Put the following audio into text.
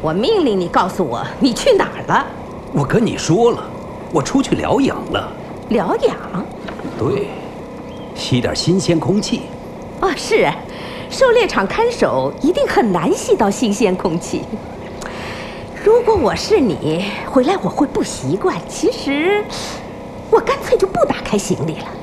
我命令你告诉我你去哪儿了。 我跟你说了，我出去疗养了。 疗养？ 对，吸点新鲜空气。 哦，是，狩猎场看守一定很难吸到新鲜空气。如果我是你，回来我会不习惯。其实，我干脆就不打开行李了。